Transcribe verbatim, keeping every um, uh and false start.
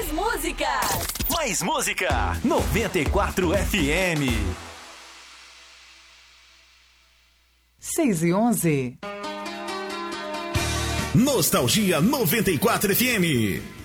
Mais músicas. Mais música. noventa e quatro F M. seis e onze. Nostalgia noventa e quatro F M.